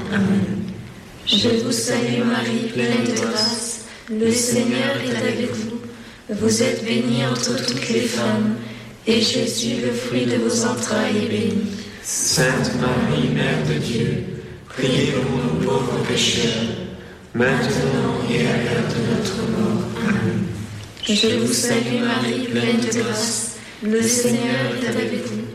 Amen. Je vous salue Marie, pleine de grâce, le Seigneur est avec vous. Vous êtes bénie entre toutes les femmes, et Jésus, le fruit de vos entrailles, est béni. Sainte Marie, Mère de Dieu, priez pour nous pauvres pécheurs, maintenant et à l'heure de notre mort. Amen. Je vous salue Marie, pleine de grâce, le Seigneur est avec vous.